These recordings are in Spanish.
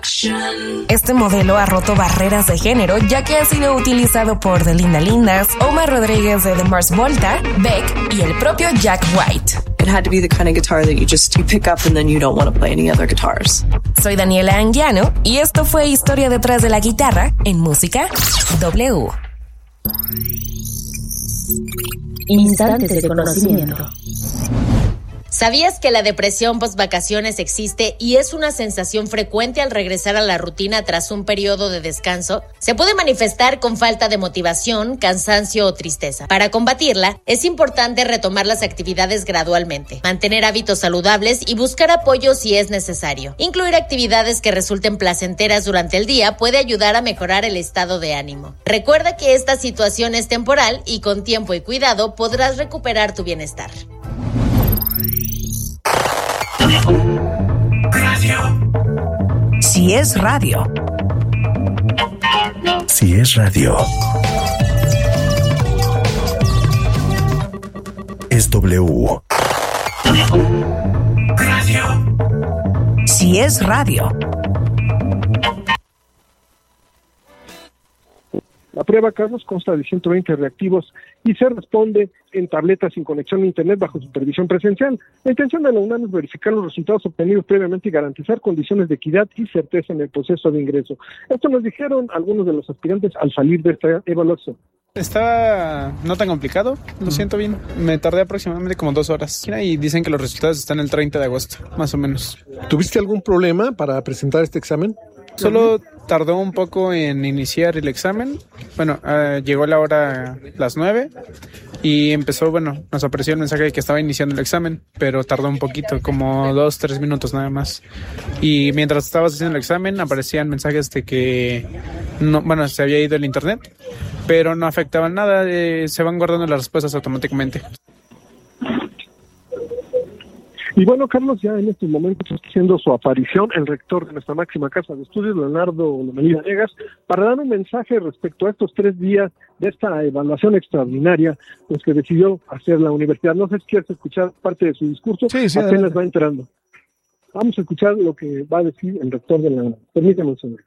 Este modelo ha roto barreras de género, ya que ha sido utilizado por The Linda Lindas, Omar Rodríguez de The Mars Volta, Beck y el propio Jack White. It had to be the kind of guitar that you pick up and then you don't want to play any other guitars. Soy Daniela Anguiano y esto fue Historia detrás de la guitarra en Música W. Instantes de conocimiento. ¿Sabías que la depresión post-vacaciones existe y es una sensación frecuente al regresar a la rutina tras un periodo de descanso? Se puede manifestar con falta de motivación, cansancio o tristeza. Para combatirla, es importante retomar las actividades gradualmente, mantener hábitos saludables y buscar apoyo si es necesario. Incluir actividades que resulten placenteras durante el día puede ayudar a mejorar el estado de ánimo. Recuerda que esta situación es temporal y con tiempo y cuidado podrás recuperar tu bienestar. Radio. Si es radio. Si es radio. Es W. Radio. Si es radio. La prueba, Carlos, consta de 120 reactivos y se responde en tabletas sin conexión a Internet bajo supervisión presencial. La intención de la UNAM es verificar los resultados obtenidos previamente y garantizar condiciones de equidad y certeza en el proceso de ingreso. Esto nos dijeron algunos de los aspirantes al salir de esta evaluación. Estaba no tan complicado, lo siento bien. Me tardé aproximadamente como 2 horas y dicen que los resultados están el 30 de agosto, más o menos. ¿Tuviste algún problema para presentar este examen? Solo tardó un poco en iniciar el examen. Bueno, llegó la hora las 9 y empezó, nos apareció el mensaje de que estaba iniciando el examen, pero tardó un poquito, como 2-3 minutos nada más. Y mientras estabas haciendo el examen aparecían mensajes de que se había ido el internet, pero no afectaban nada, se van guardando las respuestas automáticamente. Y bueno, Carlos, ya en estos momentos está haciendo su aparición el rector de nuestra máxima casa de estudios, Leonardo Lomelí Vanegas, para dar un mensaje respecto a estos 3 días de esta evaluación extraordinaria pues que decidió hacer la universidad. No sé si quieres escuchar parte de su discurso, sí, apenas adelante. Va entrando. Vamos a escuchar lo que va a decir el rector de la UNAM. Permítame un segundo.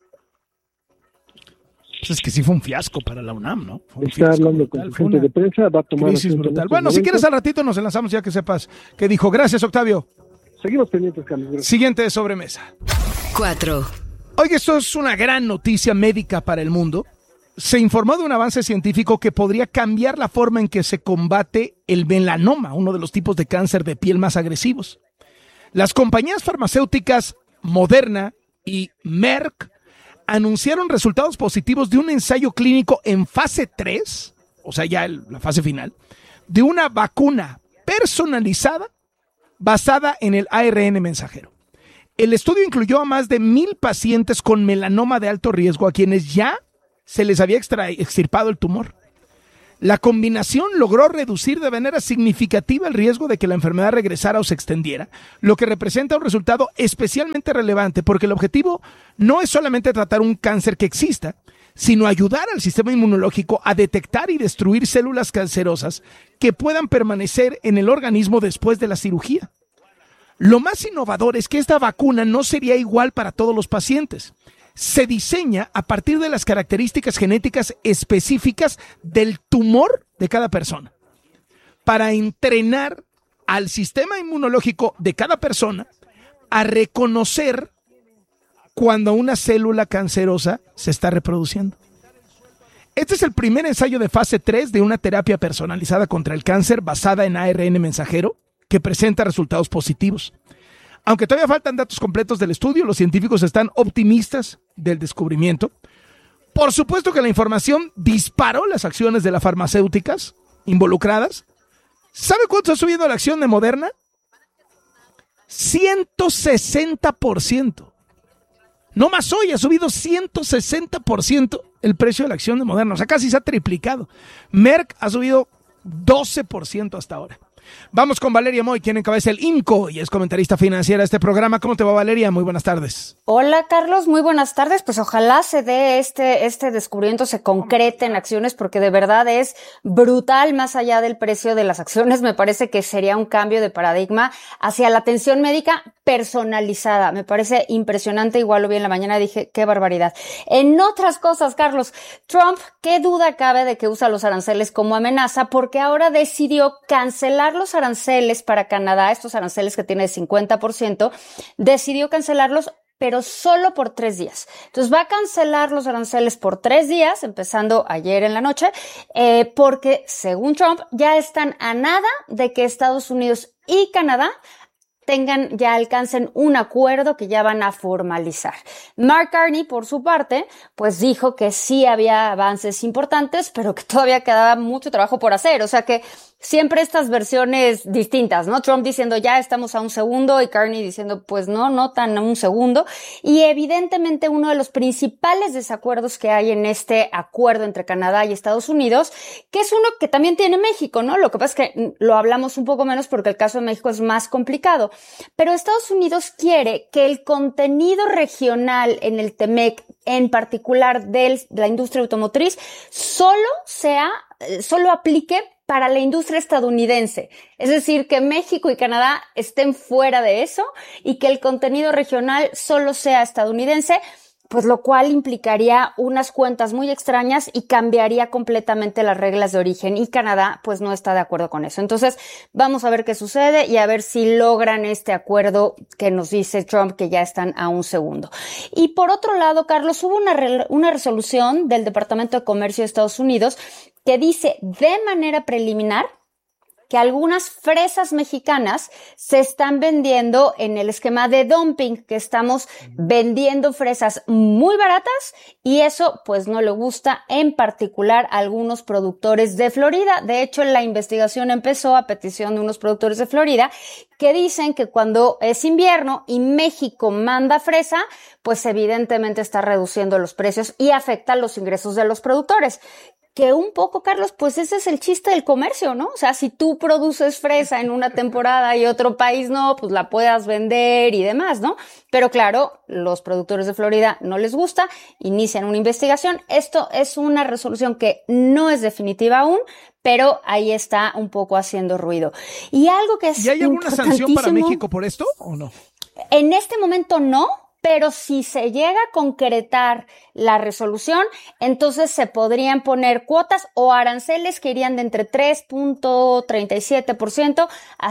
Pues es que sí fue un fiasco para la UNAM, ¿no? Está hablando con su gente de prensa, va a tomar... Crisis brutal. Bueno, si quieres al ratito nos enlazamos ya que sepas qué dijo. Gracias, Octavio. Seguimos pendientes, Carlos. Gracias. Siguiente sobremesa. 4. Oye, esto es una gran noticia médica para el mundo. Se informó de un avance científico que podría cambiar la forma en que se combate el melanoma, uno de los tipos de cáncer de piel más agresivos. Las compañías farmacéuticas Moderna y Merck anunciaron resultados positivos de un ensayo clínico en fase 3, o sea, ya la fase final, de una vacuna personalizada basada en el ARN mensajero. El estudio incluyó a más de 1,000 pacientes con melanoma de alto riesgo a quienes ya se les había extirpado el tumor. La combinación logró reducir de manera significativa el riesgo de que la enfermedad regresara o se extendiera, lo que representa un resultado especialmente relevante porque el objetivo no es solamente tratar un cáncer que exista, sino ayudar al sistema inmunológico a detectar y destruir células cancerosas que puedan permanecer en el organismo después de la cirugía. Lo más innovador es que esta vacuna no sería igual para todos los pacientes. Se diseña a partir de las características genéticas específicas del tumor de cada persona, para entrenar al sistema inmunológico de cada persona a reconocer cuando una célula cancerosa se está reproduciendo. Este es el primer ensayo de fase 3 de una terapia personalizada contra el cáncer basada en ARN mensajero que presenta resultados positivos. Aunque todavía faltan datos completos del estudio, los científicos están optimistas del descubrimiento. Por supuesto que la información disparó las acciones de las farmacéuticas involucradas. ¿Sabe cuánto ha subido la acción de Moderna? 160%. No más hoy, ha subido 160% el precio de la acción de Moderna. O sea, casi se ha triplicado. Merck ha subido 12% hasta ahora. Vamos con Valeria Moy, quien encabeza el IMCO y es comentarista financiera de este programa. ¿Cómo te va, Valeria? Muy buenas tardes. Hola, Carlos. Muy buenas tardes. Pues ojalá se dé este descubrimiento, se concrete en acciones, porque de verdad es brutal más allá del precio de las acciones. Me parece que sería un cambio de paradigma hacia la atención médica personalizada. Me parece impresionante. Igual lo vi en la mañana y dije, qué barbaridad. En otras cosas, Carlos, Trump, qué duda cabe de que usa los aranceles como amenaza, porque ahora decidió cancelar los aranceles para Canadá, estos aranceles que tiene de 50%, decidió cancelarlos, pero solo por 3 días. Entonces va a cancelar los aranceles por 3 días, empezando ayer en la noche, porque según Trump ya están a nada de que Estados Unidos y Canadá alcancen un acuerdo que ya van a formalizar. Mark Carney, por su parte, pues dijo que sí había avances importantes, pero que todavía quedaba mucho trabajo por hacer. O sea que siempre estas versiones distintas, ¿no? Trump diciendo ya estamos a un segundo y Carney diciendo pues no tan a un segundo. Y evidentemente uno de los principales desacuerdos que hay en este acuerdo entre Canadá y Estados Unidos, que es uno que también tiene México, ¿no? Lo que pasa es que lo hablamos un poco menos porque el caso de México es más complicado. Pero Estados Unidos quiere que el contenido regional en el TEMEC, en particular de la industria automotriz, solo aplique para la industria estadounidense. Es decir, que México y Canadá estén fuera de eso y que el contenido regional solo sea estadounidense, pues lo cual implicaría unas cuentas muy extrañas y cambiaría completamente las reglas de origen, y Canadá pues no está de acuerdo con eso. Entonces vamos a ver qué sucede y a ver si logran este acuerdo que nos dice Trump que ya están a un segundo. Y por otro lado, Carlos, hubo una resolución del Departamento de Comercio de Estados Unidos que dice de manera preliminar que algunas fresas mexicanas se están vendiendo en el esquema de dumping, que estamos vendiendo fresas muy baratas, y eso pues no le gusta en particular a algunos productores de Florida. De hecho, la investigación empezó a petición de unos productores de Florida que dicen que cuando es invierno y México manda fresa, pues evidentemente está reduciendo los precios y afecta los ingresos de los productores. Que un poco, Carlos, pues ese es el chiste del comercio, ¿no? O sea, si tú produces fresa en una temporada y otro país no, pues la puedas vender y demás, ¿no? Pero claro, los productores de Florida no les gusta, inician una investigación. Esto es una resolución que no es definitiva aún, pero ahí está un poco haciendo ruido. Y algo que es ¿Y hay alguna sanción para México por esto o no? En este momento no. Pero si se llega a concretar la resolución, entonces se podrían poner cuotas o aranceles que irían de entre 3.37% a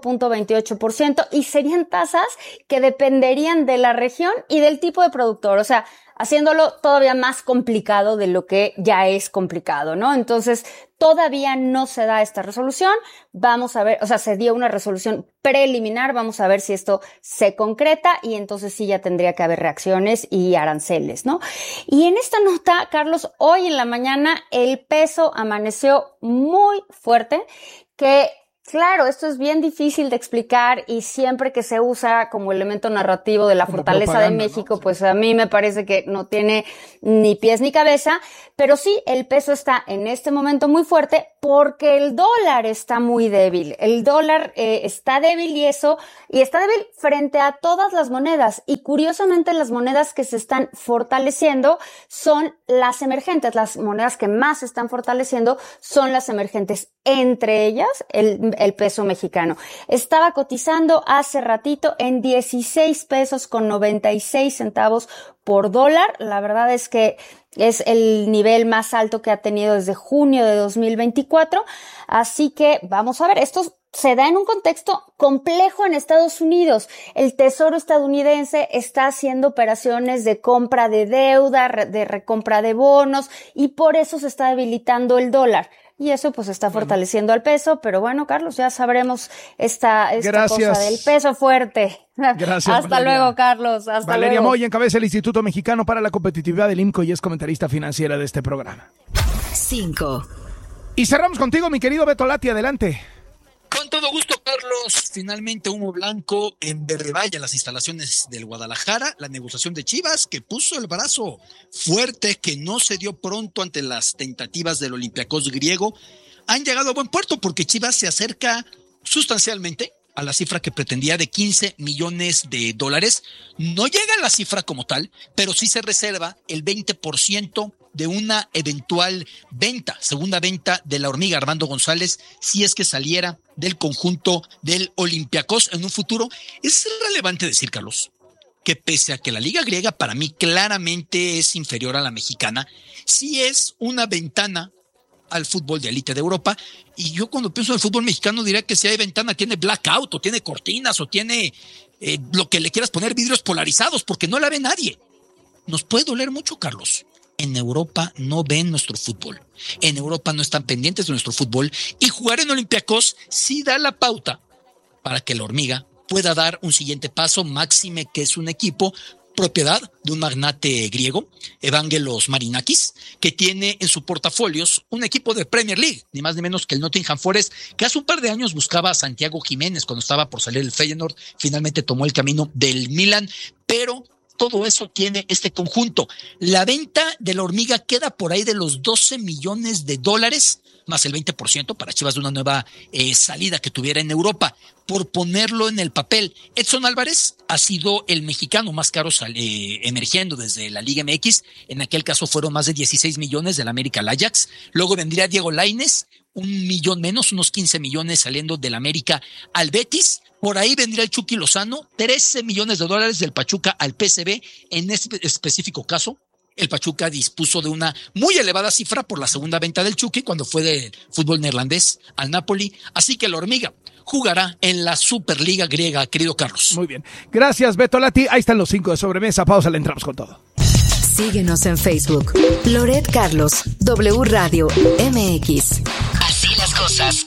5.28%, y serían tasas que dependerían de la región y del tipo de productor. O sea, haciéndolo todavía más complicado de lo que ya es complicado, ¿no? Entonces, todavía no se da esta resolución. Vamos a ver, o sea, se dio una resolución preliminar. Vamos a ver si esto se concreta y entonces sí ya tendría que haber reacciones y aranceles, ¿no? Y en esta nota, Carlos, hoy en la mañana el peso amaneció muy fuerte, que claro, esto es bien difícil de explicar y siempre que se usa como elemento narrativo de la como fortaleza de México, ¿no? Pues a mí me parece que no tiene ni pies ni cabeza, pero sí, el peso está en este momento muy fuerte porque el dólar está muy débil. El dólar está débil y está débil frente a todas las monedas, y curiosamente las monedas que se están fortaleciendo son las emergentes. Las monedas que más se están fortaleciendo son las emergentes, entre ellas el peso mexicano. Estaba cotizando hace ratito en 16 pesos con 96 centavos por dólar. La verdad es que es el nivel más alto que ha tenido desde junio de 2024. Así que vamos a ver, esto se da en un contexto complejo en Estados Unidos. El Tesoro estadounidense está haciendo operaciones de compra de deuda, de recompra de bonos, y por eso se está debilitando el dólar. Y eso pues está fortaleciendo al peso, pero bueno, Carlos, ya sabremos esta cosa del peso fuerte. Gracias, Hasta Valeria. Luego, Carlos. Hasta Valeria luego. Moy encabeza el Instituto Mexicano para la Competitividad del IMCO y es comentarista financiera de este programa. 5. Y cerramos contigo, mi querido Beto Lati, adelante. Con todo gusto, Carlos. Finalmente humo blanco en Verde Valle, en las instalaciones del Guadalajara. La negociación de Chivas, que puso el brazo fuerte, que no se dio pronto ante las tentativas del Olympiacos griego, han llegado a buen puerto porque Chivas se acerca sustancialmente a la cifra que pretendía de $15 millones. No llega a la cifra como tal, pero sí se reserva el 20% de una eventual segunda venta de la hormiga Armando González, si es que saliera del conjunto del Olympiacos en un futuro. Es relevante decir, Carlos, que pese a que la liga griega para mí claramente es inferior a la mexicana, sí es una ventana al fútbol de élite de Europa. Y yo cuando pienso en el fútbol mexicano diría que si hay ventana tiene blackout o tiene cortinas o tiene lo que le quieras poner, vidrios polarizados, porque no la ve nadie. Nos puede doler mucho, Carlos. En Europa no ven nuestro fútbol. En Europa no están pendientes de nuestro fútbol, y jugar en Olympiacos sí da la pauta para que la hormiga pueda dar un siguiente paso, máxime que es un equipo propiedad de un magnate griego, Evangelos Marinakis, que tiene en su portafolios un equipo de Premier League, ni más ni menos que el Nottingham Forest, que hace un par de años buscaba a Santiago Jiménez cuando estaba por salir el Feyenoord, finalmente tomó el camino del Milan, pero todo eso tiene este conjunto. La venta de la hormiga queda por ahí de los $12 millones, más el 20% para Chivas de una nueva salida que tuviera en Europa. Por ponerlo en el papel, Edson Álvarez ha sido el mexicano más caro emergiendo desde la Liga MX. En aquel caso fueron más de 16 millones del América al Ajax. Luego vendría Diego Lainez, $1 millón menos, unos 15 millones saliendo del América al Betis. Por ahí vendría el Chucky Lozano, $13 millones del Pachuca al PSV. En este específico caso, el Pachuca dispuso de una muy elevada cifra por la segunda venta del Chucky cuando fue del fútbol neerlandés al Napoli. Así que la hormiga jugará en la Superliga griega, querido Carlos. Muy bien. Gracias, Beto Lati. Ahí están los 5 de sobremesa. Pausa, le entramos con todo. Síguenos en Facebook. Loret Carlos, W Radio MX. Así las cosas.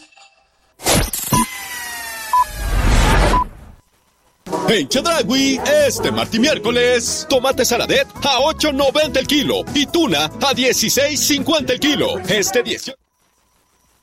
En Chedraui, este martes y miércoles, tomate saladet a $8.90 el kilo y tuna a $16.50 el kilo. Este 18